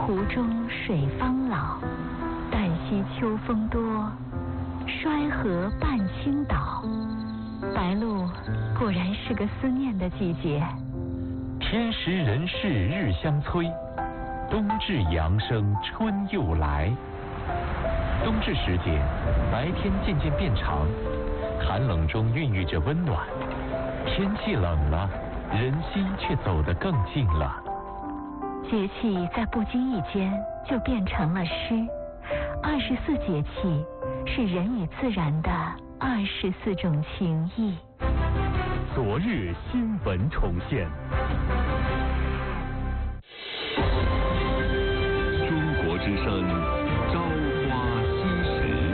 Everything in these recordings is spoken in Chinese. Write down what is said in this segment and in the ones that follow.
湖中水方老，旦夕秋风多，衰河半倾倒。白露果然是个思念的季节。 天时人事日相催，冬至阳生春又来。冬至时节，白天渐渐变长，寒冷中孕育着温暖。天气冷了，人心却走得更近了。 节气在不经意间就变成了诗。24节气是人与自然的24种情谊。 昨日新闻重现。 中国之声，朝花夕拾。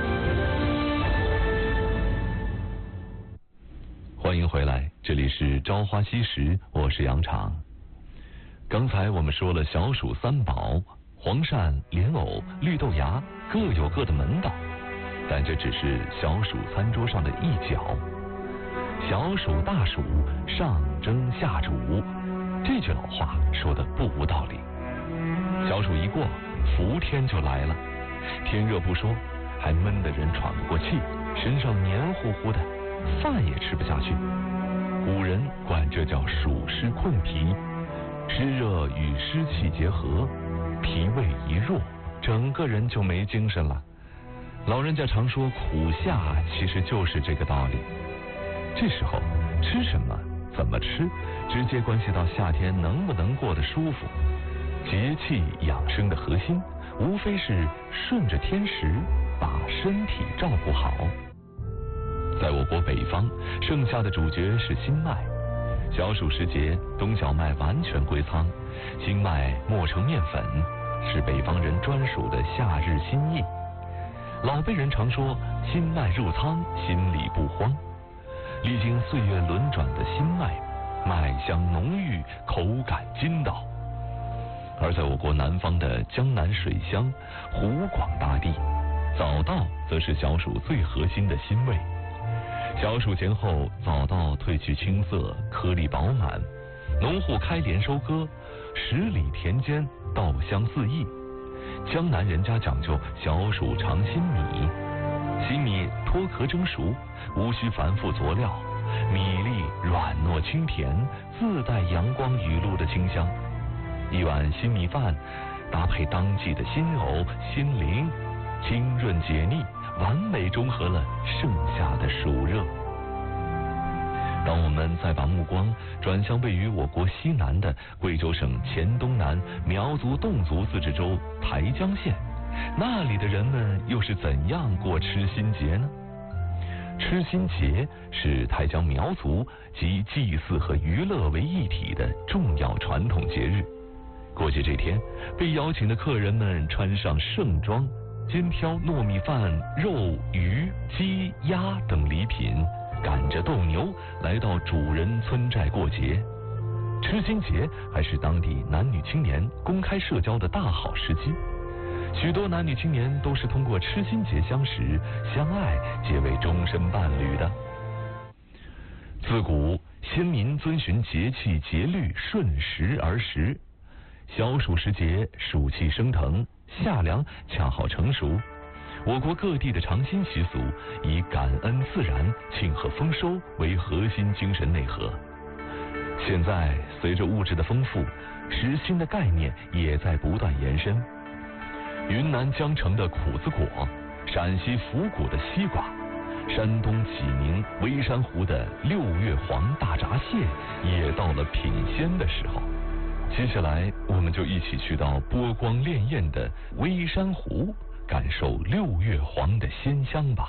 欢迎回来，这里是朝花夕拾，我是杨昶。刚才我们说了小暑三宝，黄鳝、莲藕、绿豆芽各有各的门道，但这只是小暑餐桌上的一角。小暑大暑，上蒸下煮，这句老话说的不无道理。小暑一过，伏天就来了，天热不说，还闷得人喘不过气，身上黏糊糊的，饭也吃不下去。古人管这叫暑湿困脾，湿热与湿气结合，脾胃一弱，整个人就没精神了。老人家常说苦夏，其实就是这个道理。这时候吃什么怎么吃，直接关系到夏天能不能过得舒服。节气养生的核心，无非是顺着天时，把身体照顾好。在我国北方，盛夏的主角是新麦。小暑时节，冬小麦完全归仓，新麦磨成面粉，是北方人专属的夏日心意。老辈人常说，新麦入仓，心里不慌。历经岁月轮转的新麦，麦香浓郁，口感筋道。而在我国南方的江南水乡，湖广大地，早稻则是小暑最核心的欣慰。小暑前后，早稻褪去青涩，颗粒饱满，农户开镰收割，10里田间稻香四溢。江南人家讲究小暑尝新米，新米脱壳蒸熟，无需繁复佐料，米粒软糯清甜，自带阳光雨露的清香。一碗新米饭，搭配当季的新藕、新菱，清润解腻，完美中和了盛夏的暑热。当我们再把目光转向位于我国西南的贵州省黔东南苗族侗族自治州台江县，那里的人们又是怎样过吃新节呢？吃新节是台江苗族集祭祀和娱乐为一体的重要传统节日。过节这天，被邀请的客人们穿上盛装，肩挑糯米饭、肉、鱼、鸡、鸭等礼品，赶着斗牛来到主人村寨过节。吃新节还是当地男女青年公开社交的大好时机。许多男女青年都是通过吃新节相识、相爱，结为终身伴侣的。自古先民遵循节气节律，顺时而食。小暑时节，暑气升腾，夏粮恰好成熟。我国各地的尝新习俗以感恩自然、庆贺丰收为核心精神内核。现在随着物质的丰富，食新的概念也在不断延伸。云南江城的苦子果，陕西府谷的西瓜，山东济宁微山湖的6月黄大闸蟹，也到了品鲜的时候。接下来我们就一起去到波光潋滟的微山湖，感受6月黄的鲜香吧。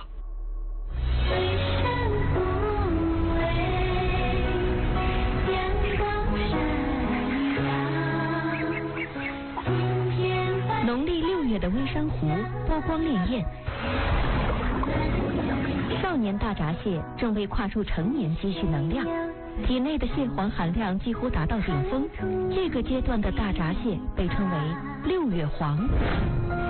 农历6月的微山湖波光潋滟，少年大闸蟹正为跨入成年积蓄能量，体内的蟹黄含量几乎达到顶峰。这个阶段的大闸蟹被称为6月黄。